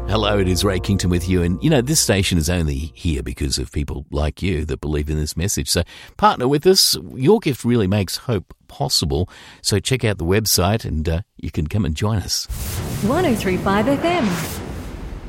Hello, it is Ray Kington with you. And, this station is only here because of people like you that believe in this message. So partner with us. Your gift really makes hope possible. So check out the website and you can come and join us. 103.5 FM.